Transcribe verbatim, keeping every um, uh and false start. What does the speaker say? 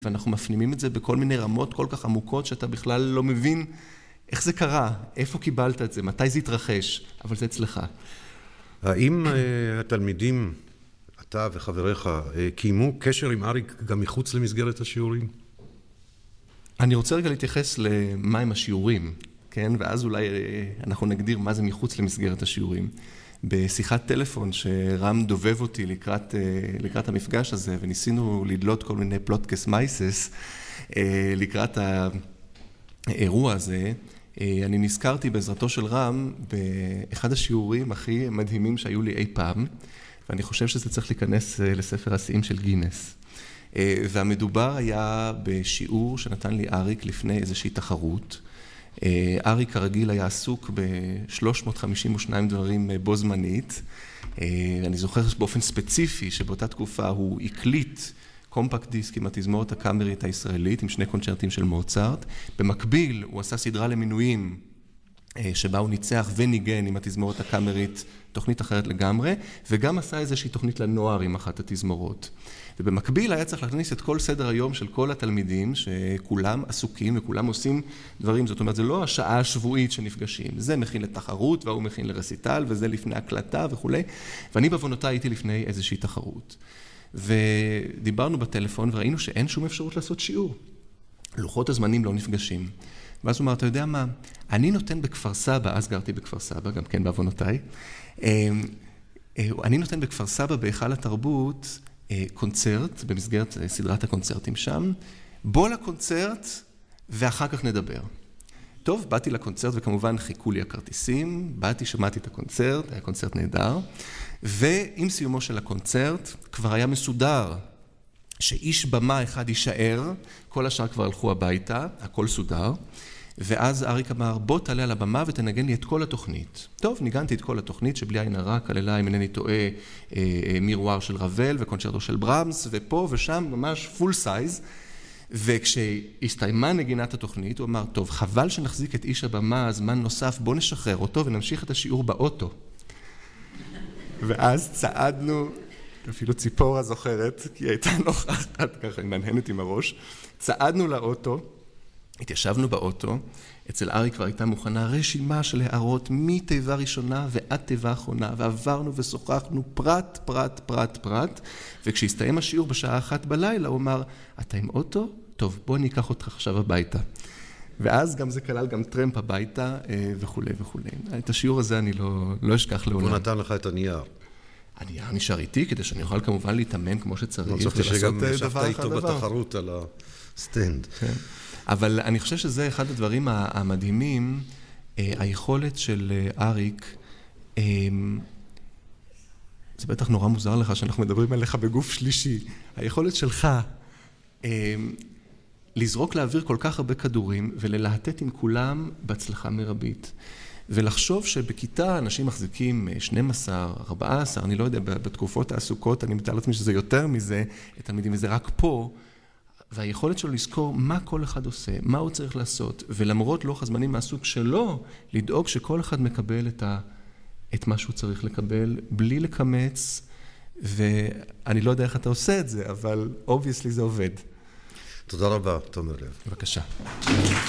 ואנחנו מפנימים את זה בכל מיני רמות כל כך עמוקות שאתה בכלל לא מבין איך זה קרה, איפה קיבלת את זה, מתי זה התרחש, אבל זה אצלך. האם התלמידים, אתה וחבריך, קיימו קשר עם אריק גם מחוץ למסגרת השיעורים? אני רוצה רגע להתייחס למה הם השיעורים, כן? ואז אולי אנחנו נגדיר מה זה מחוץ למסגרת השיעורים. בשיחת טלפון שרם דובב אותי לקראת, לקראת המפגש הזה, וניסינו לדלות כל מיני פלוטקס מייסס לקראת האירוע הזה, אני נזכרתי בעזרתו של רם באחד השיעורים הכי מדהימים שהיו לי אי פעם, ואני חושב שזה צריך להיכנס לספר השיאים של גינס. והמדובר היה בשיעור שנתן לי אריק לפני איזושהי תחרות. אריק כרגיל היה עסוק ב-שלוש מאות חמישים ושניים דברים בו זמנית. אני זוכר באופן ספציפי שבאותה תקופה הוא הקליט קומפקט דיסק עם התזמורת הקאמרית הישראלית עם שני קונצ'רטים של מוצרט. במקביל הוא עשה סדרה למינויים שבה הוא ניצח וניגן עם התזמורת הקאמרית, תוכנית אחרת לגמרי, וגם עשה איזושהי תוכנית לנוער עם אחת התזמורות. ובמקביל היה צריך להכניס את כל סדר היום של כל התלמידים, שכולם עסוקים וכולם עושים דברים. זאת אומרת, זה לא השעה השבועית שנפגשים. זה מכין לתחרות, והוא מכין לרסיטל, וזה לפני הקלטה וכו'. ואני בעוונותיי הייתי לפני איזושהי תחרות. ודיברנו בטלפון וראינו שאין שום אפשרות לעשות שיעור. לוחות הזמנים לא נפגשים. ואז הוא אמר, אתה יודע מה? אני נותן בכפר סבא, אז גרתי בכפר סבא, גם כן בעוונותיי. אני נותן בכפר סבא בהיכל התרבות קונצרט, במסגרת סדרת הקונצרטים שם. בוא לקונצרט ואחר כך נדבר. טוב, באתי לקונצרט וכמובן חיכו לי הכרטיסים, באתי, שמעתי את הקונצרט, היה קונצרט נהדר, ועם סיומו של הקונצרט כבר היה מסודר שאיש במה אחד יישאר, כל השאר כבר הלכו הביתה, הכל סודר, ואז אריק אמר, בוא תעלה על הבמה ותנגן לי את כל התוכנית. טוב, ניגנתי את כל התוכנית, שבלי עין הרע כללה, אם אינני טועה, מירואר של רבל וקונצ'רטו של ברמס, ופה ושם ממש פול סייז, וכשהסתיימה נגינת התוכנית, הוא אמר, טוב, חבל שנחזיק את איש הבמה זמן נוסף, בוא נשחרר אותו ונמשיך את השיעור באוטו. ואז צעדנו, אפילו ציפורה זוכרת, כי היא הייתה נוכחת, ככה היא מנהנת עם הראש, צעדנו לאוטו, התיישבנו באוטו, אצל אריק כבר הייתה מוכנה רשימה של הערות מתיבה ראשונה ועד תיבה אחרונה, ועברנו ושוחחנו פרט, פרט, פרט, פרט, וכשהסתיים השיעור בשעה אחת בלילה, הוא אמר, אתה עם אוטו? טוב, בוא אני אקח אותך עכשיו הביתה. ואז גם זה כלל גם טרמפ הביתה וכו' וכו'. את השיעור הזה אני לא, לא אשכח לעולם. הוא נתן לך את הנייר. הנייר נשאר איתי, כדי שאני אוכל כמובן להתאמן כמו שצריך. אני חושב שגם ישבת איתו בתחרות על הסטנד. כן. אבל אני חושב שזה אחד הדברים המדהימים, היכולת של אריק, זה בטח נורא מוזר לך שאנחנו מדברים עליך בגוף שלישי, היכולת שלך לזרוק לאוויר כל כך הרבה כדורים וללהטט עם כולם בהצלחה מרבית. ולחשוב שבכיתה אנשים מחזיקים שנים עשר, ארבע עשרה, אני לא יודע, בתקופות העסוקות, אני מתאר לעצמי שזה יותר מזה, את תלמידים, וזה רק פה, והיכולת שלו לזכור מה כל אחד עושה, מה הוא צריך לעשות, ולמרות לוח הזמנים מהסוג שלו, לדאוג שכל אחד מקבל את, ה, את מה שהוא צריך לקבל, בלי לקמץ, ואני לא יודע איך אתה עושה את זה, אבל obviously זה עובד. תודה רבה, תומר לב. בבקשה.